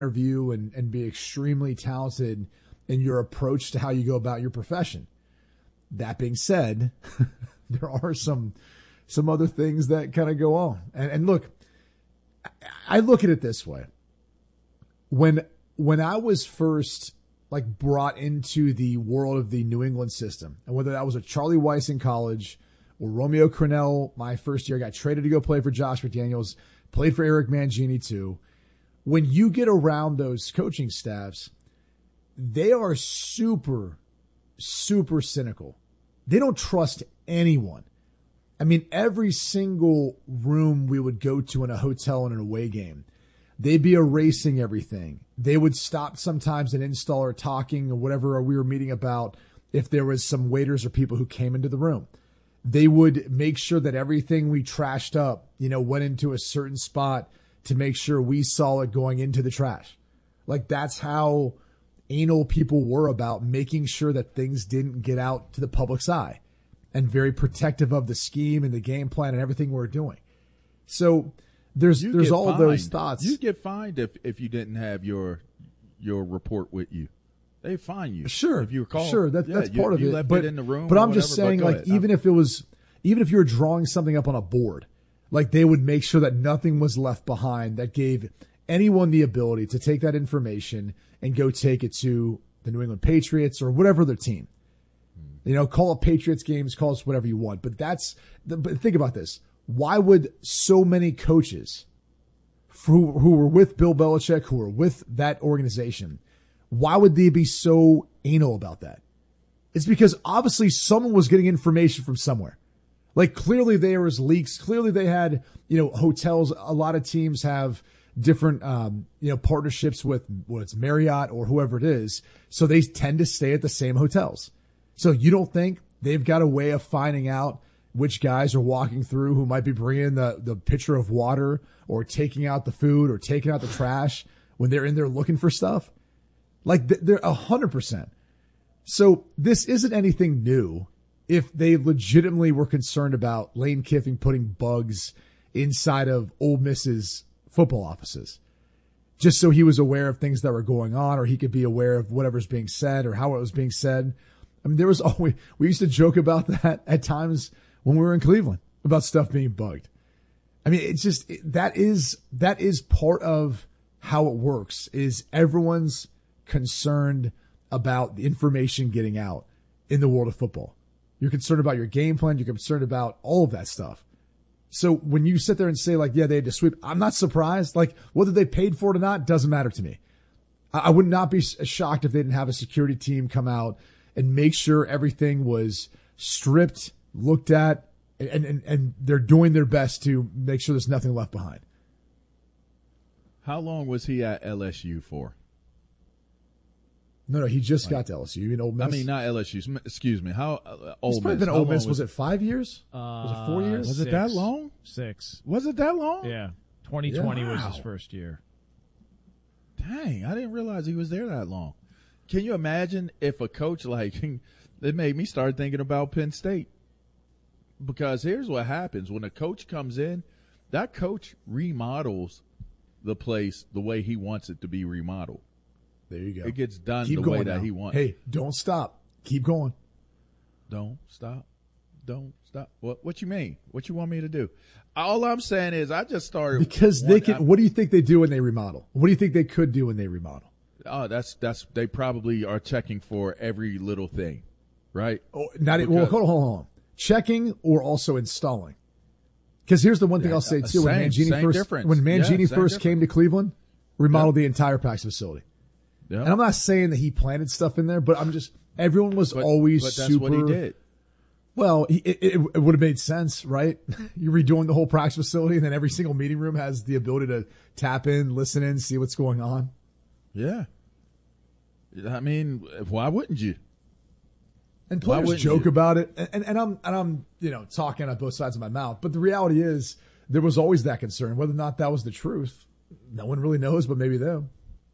interview and be extremely talented in your approach to how you go about your profession. That being said, there are some other things that kind of go on. And look, I look at it this way. When I was first brought into the world of the New England system, and whether that was a Charlie Weiss in college or Romeo Crennel my first year, got traded to go play for Josh McDaniels, played for Eric Mangini too. When you get around those coaching staffs, they are super, super cynical. They don't trust anyone. I mean, every single room we would go to in a hotel in an away game, they'd be erasing everything. They would stop sometimes an installer talking or whatever we were meeting about if there was some waiters or people who came into the room. They would make sure that everything we trashed up, went into a certain spot to make sure we saw it going into the trash. That's how anal people were about making sure that things didn't get out to the public's eye, and very protective of the scheme and the game plan and everything we're doing. So there's all of those thoughts. You get fined if you didn't have your report with you. They fine you. Sure. If you were called. Sure, that's part of you it. left but it in the room. But I'm whatever, just saying, even if you were drawing something up on a board, they would make sure that nothing was left behind that gave anyone the ability to take that information and go take it to the New England Patriots or whatever their team. Call it Patriots games, call us whatever you want. But think about this. Why would so many coaches who were with Bill Belichick, who were with that organization, why would they be so anal about that? It's because obviously someone was getting information from somewhere. Clearly there was leaks. Clearly they had, hotels. A lot of teams have different, partnerships with whether it's Marriott or whoever it is. So they tend to stay at the same hotels. So you don't think they've got a way of finding out which guys are walking through who might be bringing the pitcher of water or taking out the food or taking out the trash when they're in there looking for stuff? They're 100%. So this isn't anything new. If they legitimately were concerned about Lane Kiffin putting bugs inside of Ole Miss's football offices, just so he was aware of things that were going on, or he could be aware of whatever's being said or how it was being said. I mean, we used to joke about that at times when we were in Cleveland about stuff being bugged. I mean, that is part of how it works, is everyone's concerned about the information getting out in the world of football. You're concerned about your game plan. You're concerned about all of that stuff. So when you sit there and say they had to sweep, I'm not surprised. Whether they paid for it or not doesn't matter to me. I would not be shocked if they didn't have a security team come out and make sure everything was stripped, looked at, and they're doing their best to make sure there's nothing left behind. How long was he at LSU for? No, he just got to LSU. You mean Ole Miss? I mean, not LSU. Excuse me. How Ole Miss? It's probably been Ole Miss. Was it 5 years? Was it 4 years? Was it that long? 6. Was it that long? Yeah. 2020 was his Wow. first year. Dang, I didn't realize he was there that long. Can you imagine if a coach it made me start thinking about Penn State. Because here's what happens. When a coach comes in, that coach remodels the place the way he wants it to be remodeled. There you go. It gets done Keep the going way now. that he wants. Hey, don't stop. Keep going. Don't stop. Don't stop. What you mean? What you want me to do? All I'm saying is I just started. Because they can. What do you think they do when they remodel? What do you think they could do when they remodel? Oh, that's they probably are checking for every little thing, right? Oh, well, hold on. Checking or also installing? Because here's the one thing I'll say too: when Mangini first came to Cleveland, remodeled the entire practice facility. Yeah. And I'm not saying that he planted stuff in there, but everyone was always but that's super. what he did. Well, it would have made sense, right? You're redoing the whole practice facility, and then every single meeting room has the ability to tap in, listen in, see what's going on. Yeah. I mean, why wouldn't you? And players joke about it, and I'm talking on both sides of my mouth. But the reality is, there was always that concern. Whether or not that was the truth, no one really knows, but maybe them.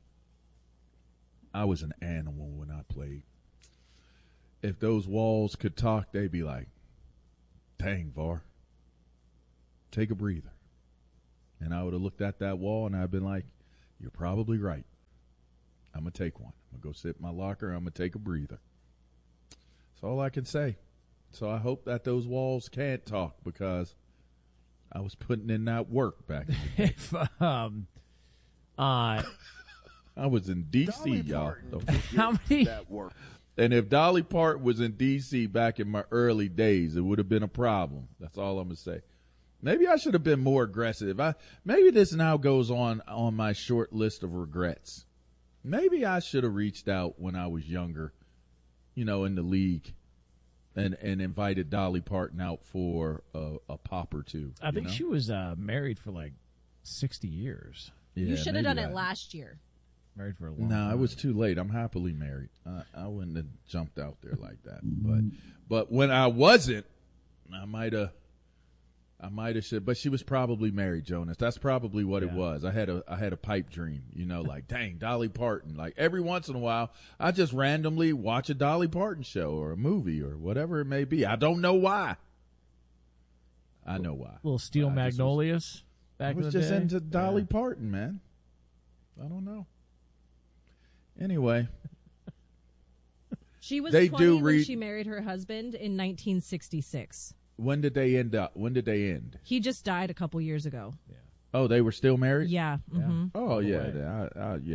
I was an animal when I played. If those walls could talk, they'd be like, dang, VAR, take a breather. And I would have looked at that wall and I'd been like, you're probably right. I'm going to take one. I'm going to go sit in my locker. I'm going to take a breather. That's all I can say. So I hope that those walls can't talk because I was putting in that work back. If I was in D.C., y'all. how many? That work. And if Dolly Parton was in D.C. back in my early days, it would have been a problem. That's all I'm going to say. Maybe I should have been more aggressive. Maybe this now goes on my short list of regrets. Maybe I should have reached out when I was younger, in the league, and invited Dolly Parton out for a pop or two. I think she was married for like 60 years. Yeah, You should have done maybe it last year. Married for a long No, time. it was too late. I'm happily married. I wouldn't have jumped out there like that. But when I wasn't, I might have should. But she was probably married, Jonas. That's probably what it was. I had a pipe dream, like, dang, Dolly Parton. Like every once in a while, I just randomly watch a Dolly Parton show or a movie or whatever it may be. I don't know why. I know why. Little Steel Magnolias I back in was the just day. into Dolly Parton, man. I don't know. Anyway, She was They 20 do when read- she married her husband in 1966. when did they end up? When did they end? He just died a couple years ago. Oh, they were still married? Yeah. hmm Oh yeah,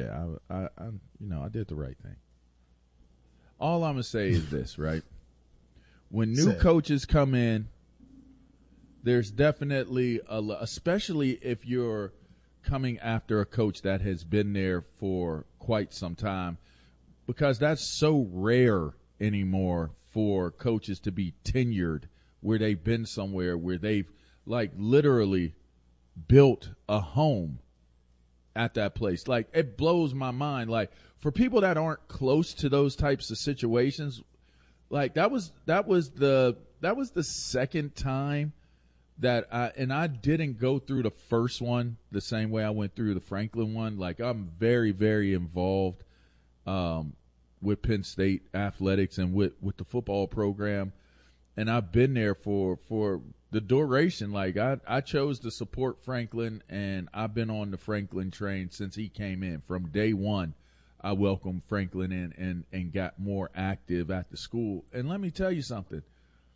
I did the right thing. All I'm gonna say is this, right? When new Say it. coaches come in, there's definitely especially if you're coming after a coach that has been there for quite some time, because that's so rare anymore for coaches to be tenured where they've been somewhere where they've like literally built a home at that place. Like it blows my mind. Like for people that aren't close to those types of situations, like that was the second time that I didn't go through the first one the same way I went through the Franklin one. Like I'm very, very involved with Penn State athletics and with the football program. And I've been there for the duration. Like I chose to support Franklin, and I've been on the Franklin train since he came in. From day one, I welcomed Franklin in and got more active at the school. And let me tell you something.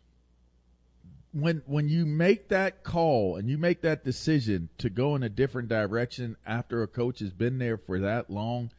When you make that call and you make that decision to go in a different direction after a coach has been there for that long,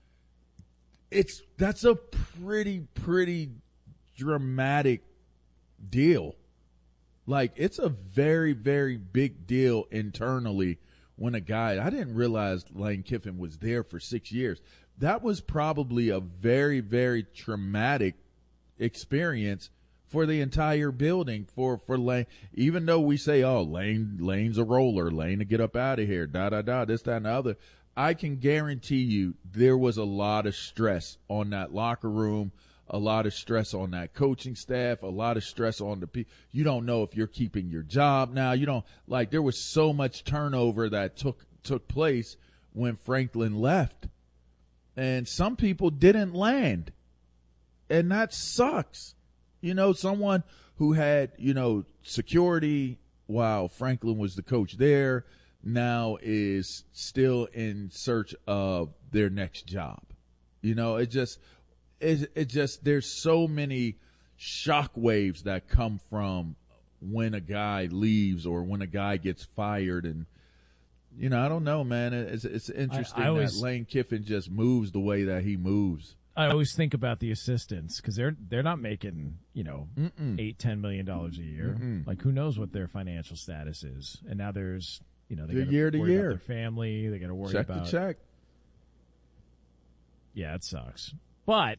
that's a pretty dramatic deal. Like it's a very, very big deal internally when a guy, I didn't realize Lane Kiffin was there for 6 years. That was probably a very, very traumatic experience for the entire building for Lane. Even though we say, oh, Lane's a roller, Lane to get up out of here, this, that, and the other. I can guarantee you there was a lot of stress on that locker room, a lot of stress on that coaching staff, a lot of stress on the people. You don't know if you're keeping your job now. You don't like there was so much turnover that took place when Franklin left. And some people didn't land. And that sucks. Someone who had, security while Franklin was the coach there now is still in search of their next job. It just there's so many shock waves that come from when a guy leaves or when a guy gets fired. And, I don't know, man. It's interesting that Lane Kiffin just moves the way that he moves. I always think about the assistants because they're not making $8-10 million a year. Like who knows what their financial status is? And now there's they got to year to worry year. about their family. They got to worry Check about the check. Yeah, it sucks. But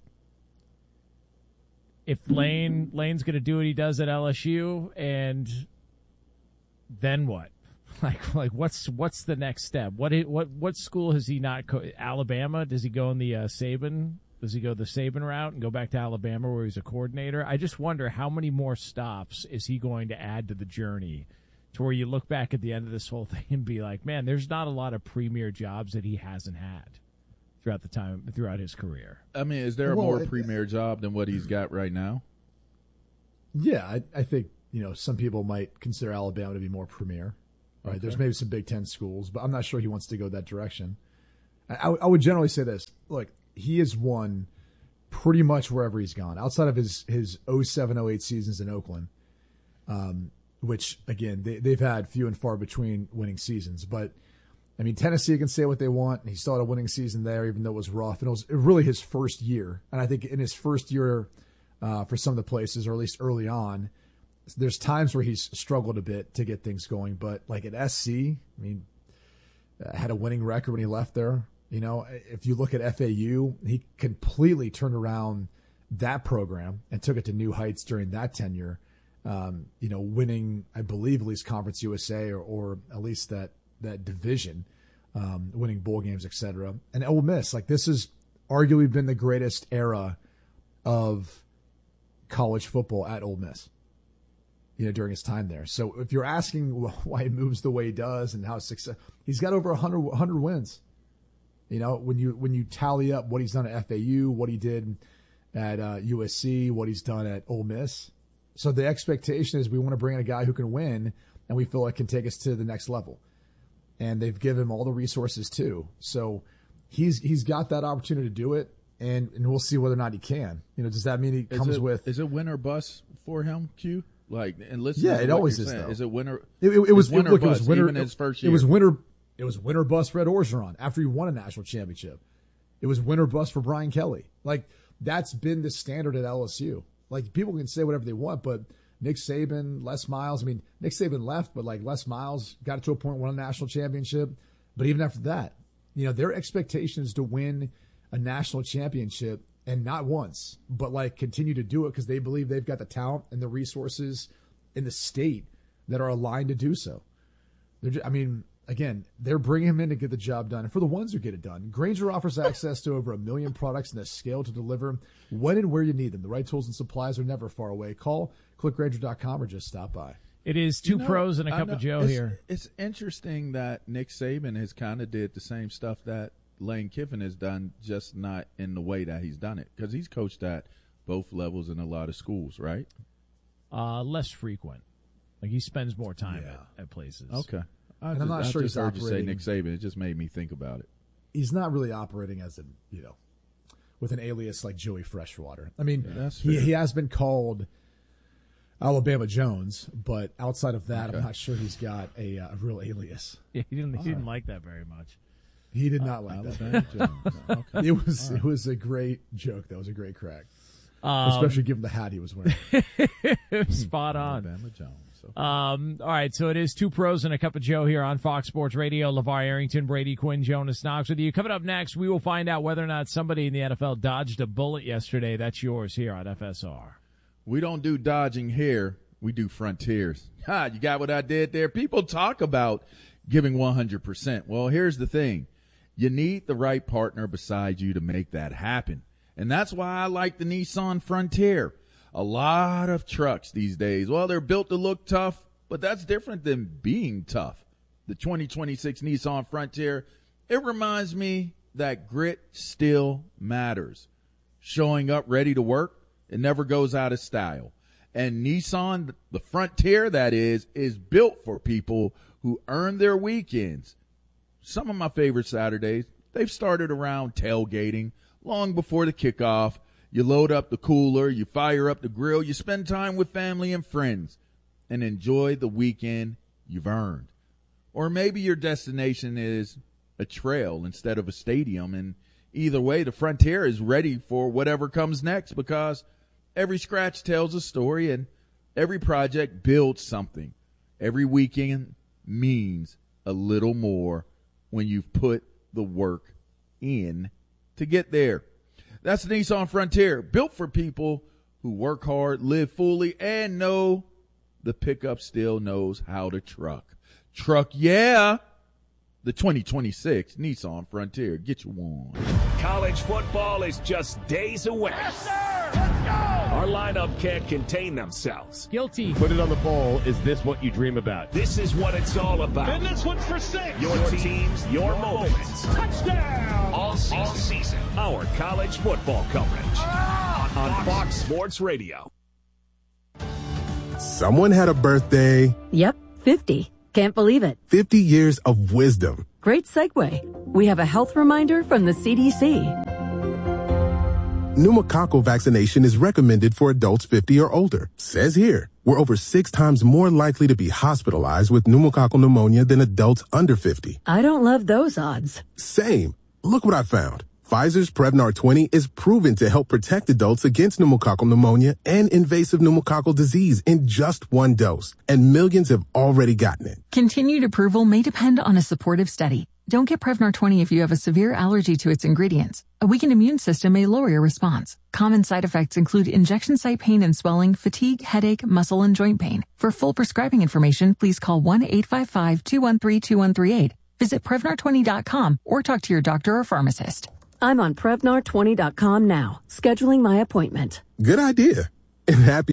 if Lane's going to do what he does at LSU, and then what? Like what's the next step? What school has he not? Alabama? Does he go in the Saban? Does he go the Saban route and go back to Alabama where he's a coordinator? I just wonder how many more stops is he going to add to the journey to where you look back at the end of this whole thing and be like, man, there's not a lot of premier jobs that he hasn't had throughout his career. I mean, is there a more premier job than what he's got right now? Yeah, I think, some people might consider Alabama to be more premier. Right? Okay. There's maybe some Big Ten schools, but I'm not sure he wants to go that direction. I would generally say this. Look, he has won pretty much wherever he's gone, outside of his 07-08 seasons in Oakland, which, again, they've had few and far between winning seasons. But, I mean, Tennessee can say what they want. He still had a winning season there, even though it was rough. And it was really his first year. And I think in his first year for some of the places, or at least early on, there's times where he's struggled a bit to get things going. But, like at SC, I mean, had a winning record when he left there. You know, if you look at FAU, he completely turned around that program and took it to new heights during that tenure. You know, winning, I believe, at least Conference USA or at least that division, winning bowl games, etc. And Ole Miss, like, this has arguably been the greatest era of college football at Ole Miss, you know, during his time there. So if you're asking why he moves the way he does and how success, he's got over 100 wins. You know, when you tally up what he's done at FAU, what he did at USC, what he's done at Ole Miss. So the expectation is we want to bring in a guy who can win and we feel like can take us to the next level. And they've given him all the resources too. So he's got that opportunity to do it, and we'll see whether or not he can. You know, does that mean he comes with? Is it win or bust for him, Q? Like, and listen, yeah, it always is. Though. Is it winner? It was winner. Look, it was winner. Even his first year. It was winner. It was winner bust for Ed Orgeron after he won a national championship. It was winner bust for Brian Kelly. Like, that's been the standard at LSU. Like, people can say whatever they want, but Nick Saban, Les Miles. I mean, Nick Saban left, but like Les Miles got it to a point, won a national championship. But even after that, you know, their expectation is to win a national championship, and not once, but like continue to do it because they believe they've got the talent and the resources in the state that are aligned to do so. Again, they're bringing him in to get the job done. And for the ones who get it done, Grainger offers access to over 1 million products and the scale to deliver when and where you need them. The right tools and supplies are never far away. Call, click Grainger.com, or just stop by. It is two pros and a cup of Joe here. It's interesting that Nick Saban has kind of did the same stuff that Lane Kiffin has done, just not in the way that he's done it. Because he's coached at both levels in a lot of schools, right? Less frequent. Like, he spends more time at places. Okay. I'm not sure he's operating. You say Nick Saban. It just made me think about it. He's not really operating as with an alias like Joey Freshwater. I mean, he has been called Alabama Jones, but outside of that, I'm not sure he's got a real alias. Yeah, he didn't like that very much. He did not like Alabama that. Jones. Okay. It was a great joke. That was a great crack, especially given the hat he was wearing. Spot on. Alabama Jones. All right, so it is two pros and a cup of Joe here on Fox Sports Radio. LeVar Arrington, Brady Quinn, Jonas Knox with you. Coming up next, we will find out whether or not somebody in the NFL dodged a bullet yesterday. That's yours here on FSR. We don't do dodging here. We do frontiers. You got what I did there? People talk about giving 100%. Well, here's the thing. You need the right partner beside you to make that happen. And that's why I like the Nissan Frontier. A lot of trucks these days, well, they're built to look tough, but that's different than being tough. The 2026 Nissan Frontier, it reminds me that grit still matters. Showing up ready to work, it never goes out of style. And Nissan, the Frontier that is built for people who earn their weekends. Some of my favorite Saturdays, they've started around tailgating long before the kickoff. You load up the cooler, you fire up the grill, you spend time with family and friends, and enjoy the weekend you've earned. Or maybe your destination is a trail instead of a stadium, and either way, the Frontier is ready for whatever comes next, because every scratch tells a story and every project builds something. Every weekend means a little more when you've put the work in to get there. That's the Nissan Frontier, built for people who work hard, live fully, and know the pickup still knows how to truck. Truck, yeah! The 2026 Nissan Frontier. Get you one. College football is just days away. Yes, sir! Let's go! Our lineup can't contain themselves. Guilty. Put it on the poll. Is this what you dream about? This is what it's all about. And this one's for 6. Your teams, your moments. Touchdown! All season. Our college football coverage on Fox Sports Radio. Someone had a birthday. Yep, 50. Can't believe it. 50 years of wisdom. Great segue. We have a health reminder from the CDC. Pneumococcal vaccination is recommended for adults 50 or older. Says here, we're over 6 times more likely to be hospitalized with pneumococcal pneumonia than adults under 50. I don't love those odds. Same. Look what I found. Pfizer's Prevnar 20 is proven to help protect adults against pneumococcal pneumonia and invasive pneumococcal disease in just 1 dose, and millions have already gotten it. Continued approval may depend on a supportive study. Don't get Prevnar 20 if you have a severe allergy to its ingredients. A weakened immune system may lower your response. Common side effects include injection site pain and swelling, fatigue, headache, muscle, and joint pain. For full prescribing information, please call 1-855-213-2138. Visit Prevnar20.com or talk to your doctor or pharmacist. I'm on Prevnar20.com now, scheduling my appointment. Good idea. And happy.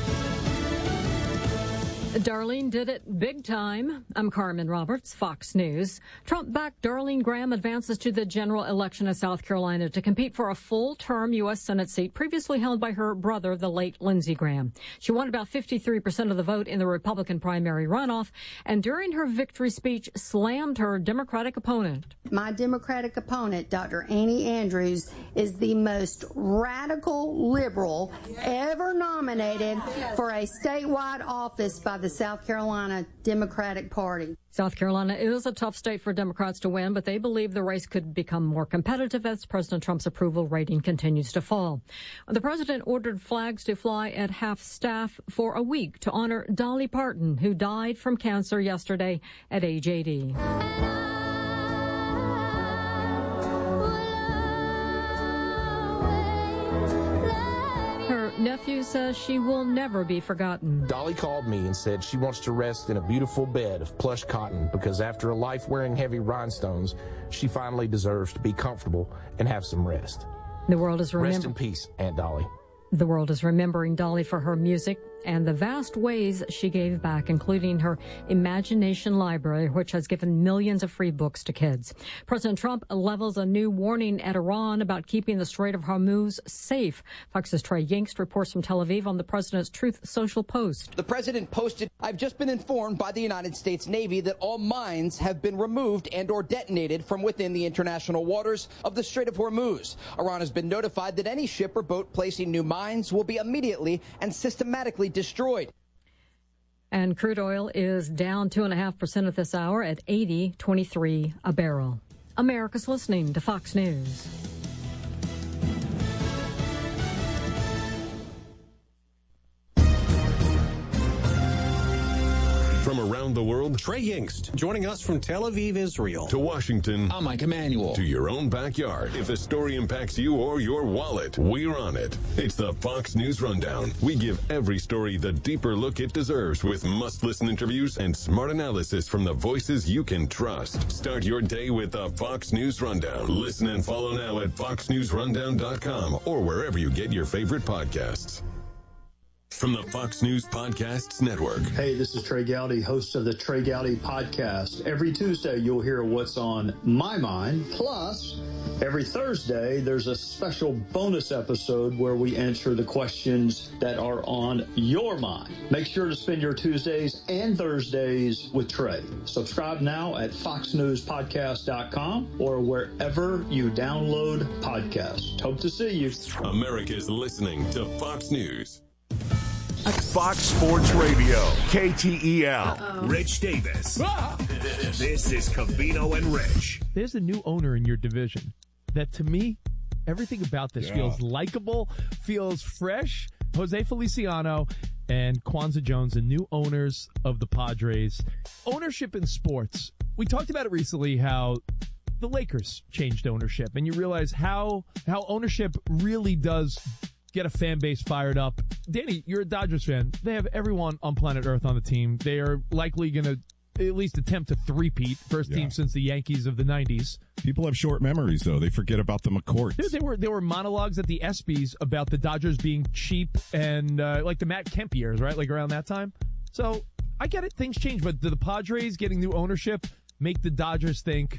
Darlene did it big time. I'm Carmen Roberts, Fox News. Trump-backed Darlene Graham advances to the general election of South Carolina to compete for a full-term U.S. Senate seat previously held by her brother, the late Lindsey Graham. She won about 53% of the vote in the Republican primary runoff, and during her victory speech, slammed her Democratic opponent. My Democratic opponent, Dr. Annie Andrews, is the most radical liberal ever nominated for a statewide office by the South Carolina Democratic Party. South Carolina is a tough state for Democrats to win, but they believe the race could become more competitive as President Trump's approval rating continues to fall. The president ordered flags to fly at half-staff for a week to honor Dolly Parton, who died from cancer yesterday at age 80. Nephew says she will never be forgotten. Dolly called me and said she wants to rest in a beautiful bed of plush cotton because after a life wearing heavy rhinestones, she finally deserves to be comfortable and have some rest. The world is Rest in peace, Aunt Dolly. The world is remembering Dolly for her music and the vast ways she gave back, including her Imagination Library, which has given millions of free books to kids. President Trump levels a new warning at Iran about keeping the Strait of Hormuz safe. Fox's Trey Yingst reports from Tel Aviv on the president's Truth Social post. The president posted, "I've just been informed by the United States Navy that all mines have been removed and or detonated from within the international waters of the Strait of Hormuz. Iran has been notified that any ship or boat placing new mines will be immediately and systematically destroyed." And crude oil is down 2.5% at this hour at $80.23 a barrel. America's listening to Fox News. From around the world, Trey Yingst, joining us from Tel Aviv, Israel. To Washington, I'm Mike Emanuel. To your own backyard. If a story impacts you or your wallet, we're on it. It's the Fox News Rundown. We give every story the deeper look it deserves with must-listen interviews and smart analysis from the voices you can trust. Start your day with the Fox News Rundown. Listen and follow now at foxnewsrundown.com or wherever you get your favorite podcasts. From the Fox News Podcasts Network. Hey, this is Trey Gowdy, host of the Trey Gowdy Podcast. Every Tuesday, you'll hear what's on my mind. Plus, every Thursday, there's a special bonus episode where we answer the questions that are on your mind. Make sure to spend your Tuesdays and Thursdays with Trey. Subscribe now at foxnewspodcast.com or wherever you download podcasts. Hope to see you. America's listening to Fox News. Fox Sports Radio, KTEL, Rich Davis. This is Covino and Rich. There's a new owner in your division that, to me, everything about this feels likable, feels fresh. Jose Feliciano and Kwanzaa Jones, the new owners of the Padres. Ownership in sports. We talked about it recently, how the Lakers changed ownership, and you realize how ownership really does get a fan base fired up. Danny, you're a Dodgers fan. They have everyone on planet Earth on the team. They are likely going to at least attempt to three-peat. First team since the Yankees of the 90s. People have short memories, though. They forget about the McCourts. There were monologues at the ESPYs about the Dodgers being cheap and like the Matt Kemp years, right? Like around that time. So I get it. Things change. But do the Padres getting new ownership make the Dodgers think,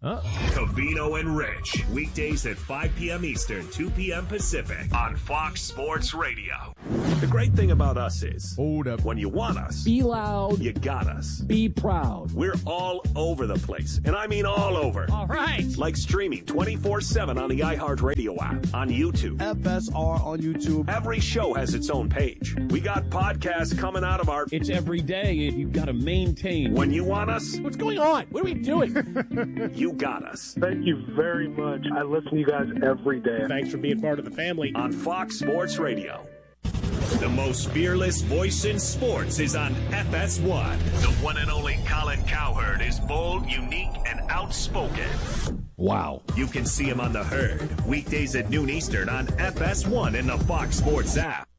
Covino and Rich, weekdays at 5 p.m. Eastern, 2 p.m. Pacific on Fox Sports Radio. The great thing about us is, hold up, when you want us, be loud, you got us. Be proud. We're all over the place, and I mean all over. All right. Like streaming 24/7 on the iHeartRadio app, on YouTube. FSR on YouTube. Every show has its own page. We got podcasts coming out of our... It's every day, and you've got to maintain. When you want us... What's going on? What are we doing? You got us. Thank you very much. I listen to you guys every day. Thanks for being part of the family. On Fox Sports Radio. The most fearless voice in sports is on FS1. The one and only Colin Cowherd is bold, unique, and outspoken. Wow. You can see him on The Herd, weekdays at noon Eastern on FS1 and the Fox Sports app.